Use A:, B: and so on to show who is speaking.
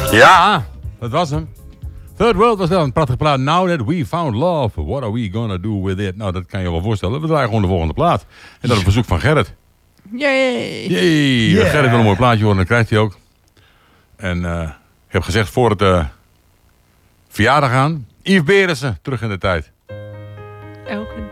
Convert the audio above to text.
A: Ja, dat was hem. Third World was wel een prachtige plaat. Now that we found love, what are we gonna do with it? Nou, dat kan je wel voorstellen. We draaien gewoon de volgende plaat. En dat is een verzoek van Gerrit.
B: Yay!
A: Yeah. Gerrit wil een mooi plaatje horen, dan krijgt hij ook. En ik heb gezegd voor het verjaardag gaan. Yves Berensen, terug in de tijd.
B: Elke